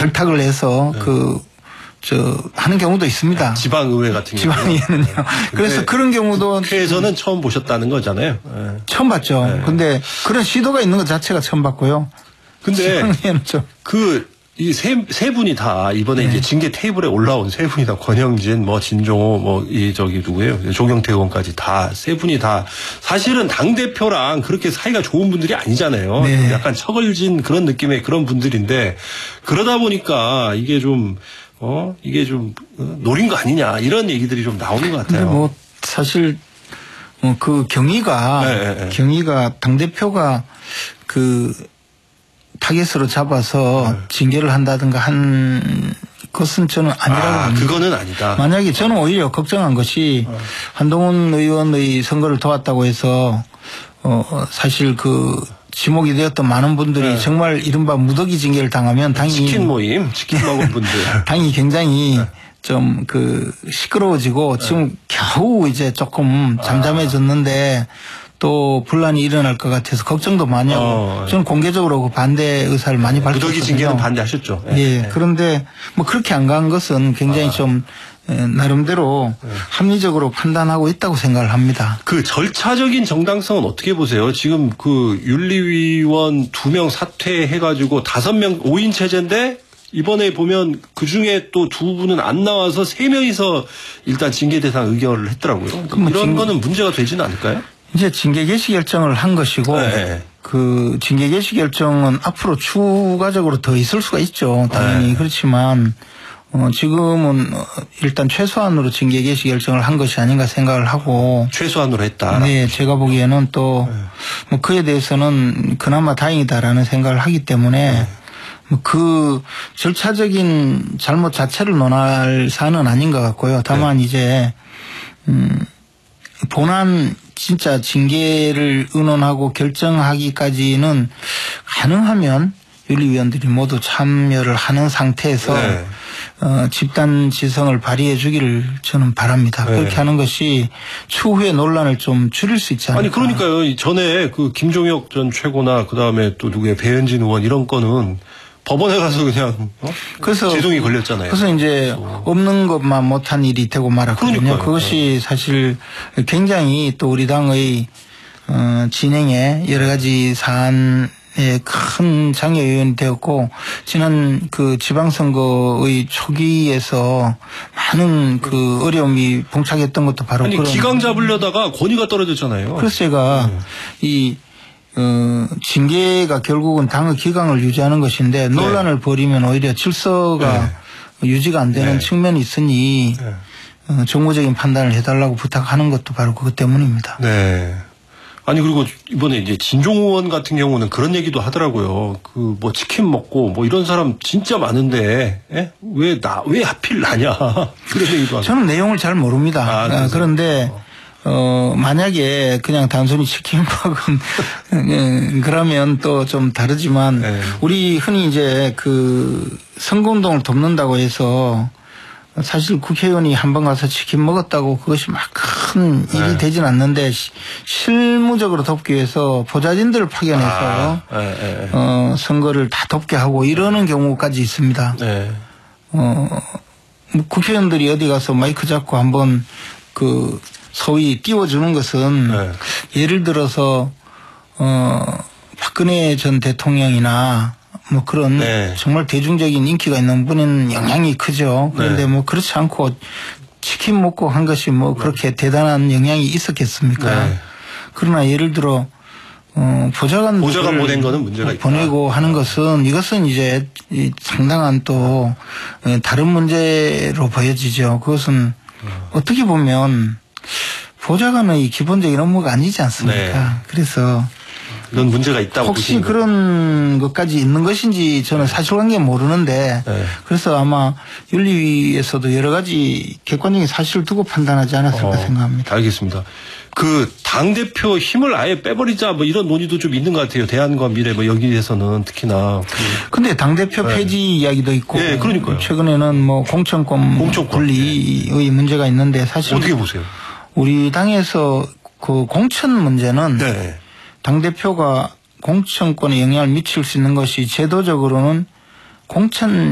결탁을 해서 하는 경우도 있습니다. 지방의회 같은 경우. 지방의회는요. 그래서 그런 경우도. 국회에서는 처음 보셨다는 거잖아요. 네. 처음 봤죠. 네. 근데 그런 시도가 있는 것 자체가 처음 봤고요. 근데 지방의회는 좀. 이 세 분이 다 이번에 네. 이제 징계 테이블에 올라온 세 분이 다 권영진, 진종호, 누구예요? 조경태 의원까지 다 세 분이 다 사실은 당대표랑 그렇게 사이가 좋은 분들이 아니잖아요. 네. 약간 처걸진 그런 느낌의 그런 분들인데 그러다 보니까 이게 좀 노린 거 아니냐 이런 얘기들이 좀 나오는 것 같아요. 근데 사실 그 경위가 당대표가 타겟으로 잡아서 징계를 한다든가 한 것은 저는 아니라고 봅니다. 그거는 아니다. 만약에 저는 오히려 걱정한 것이 한동훈 의원의 선거를 도왔다고 해서 사실 지목이 되었던 많은 분들이 정말 이른바 무더기 징계를 당하면 당이 치킨 먹은 분들 당이 굉장히 좀 시끄러워지고 지금 겨우 이제 조금 잠잠해졌는데 또 분란이 일어날 것 같아서 걱정도 많이 하고 저는 공개적으로 반대 의사를 많이 밝혔거든요. 무더기 징계는 반대하셨죠. 예. 그런데 그렇게 안 간 것은 굉장히 좀 나름대로 합리적으로 판단하고 있다고 생각을 합니다. 그 절차적인 정당성은 어떻게 보세요? 지금 윤리위원 2명 사퇴해가지고 5명 5인 체제인데 이번에 보면 그 중에 또 2분은 안 나와서 3명이서 일단 징계 대상 의결을 했더라고요. 이런 거는 문제가 되지는 않을까요? 이제 징계 개시 결정을 한 것이고 그 징계 개시 결정은 앞으로 추가적으로 더 있을 수가 있죠. 당연히 그렇지만 지금은 일단 최소한으로 징계 개시 결정을 한 것이 아닌가 생각을 하고 최소한으로 했다. 네, 제가 보기에는 또 그에 대해서는 그나마 다행이다라는 생각을 하기 때문에 그 절차적인 잘못 자체를 논할 사안은 아닌 것 같고요. 다만 이제 본안 진짜 징계를 의논하고 결정하기까지는 가능하면 윤리위원들이 모두 참여를 하는 상태에서 집단 지성을 발휘해 주기를 저는 바랍니다. 그렇게 하는 것이 추후에 논란을 좀 줄일 수 있지 않을까. 아니 그러니까요. 전에 김종혁 전 최고나 그다음에 또 누구의 배현진 의원 이런 거는 법원에 가서 그냥 그래서 제동이 걸렸잖아요. 그래서 이제 없는 것만 못한 일이 되고 말았거든요. 그러니까요. 그것이 사실 굉장히 또 우리 당의 진행에 여러 가지 사안에 큰 장애 요인이 되었고 지난 지방선거의 초기에서 많은 어려움이 봉착했던 것도 바로 그런. 기강 잡으려다가 권위가 떨어졌잖아요. 그래서 제가 징계가 결국은 당의 기강을 유지하는 것인데 논란을 벌이면 오히려 질서가 유지가 안 되는 측면이 있으니 정무적인 판단을 해달라고 부탁하는 것도 바로 그것 때문입니다. 네. 아니 그리고 이번에 이제 진종호 의원 같은 경우는 그런 얘기도 하더라고요. 치킨 먹고 이런 사람 진짜 많은데 왜 하필 나냐 그런 얘기도 하고. 저는 내용을 잘 모릅니다. 그런데 만약에 그냥 단순히 치킨 먹은 그러면 또 좀 다르지만 우리 흔히 이제 선거운동을 돕는다고 해서 사실 국회의원이 한 번 가서 치킨 먹었다고 그것이 막 큰 일이 되진 않는데 실무적으로 돕기 위해서 보좌진들을 파견해서 선거를 다 돕게 하고 이러는 경우까지 있습니다. 국회의원들이 어디 가서 마이크 잡고 한번 소위 띄워주는 것은 예를 들어서 박근혜 전 대통령이나 그런 정말 대중적인 인기가 있는 분은 영향이 크죠. 그런데 그렇지 않고 치킨 먹고 한 것이 그렇게 대단한 영향이 있었겠습니까? 그러나 예를 들어 보좌가 보낸 거는 문제가 있다. 보내고 하는 것은 이것은 이제 상당한 또 다른 문제로 보여지죠. 그것은 어떻게 보면 보좌관의 기본적인 업무가 아니지 않습니까? 그래서 이런 문제가 있다고 혹시 그런 것까지 있는 것인지 저는 사실관계는 모르는데 그래서 아마 윤리위에서도 여러 가지 객관적인 사실을 두고 판단하지 않았을까 생각합니다. 알겠습니다. 당대표 힘을 아예 빼버리자 이런 논의도 좀 있는 것 같아요. 대안과 미래 여기에서는 특히나. 근데 당대표 폐지 이야기도 있고 그러니까요. 최근에는 공천권 분리의 문제가 있는데 사실 어떻게 보세요? 우리 당에서 공천 문제는 당대표가 공천권에 영향을 미칠 수 있는 것이 제도적으로는 공천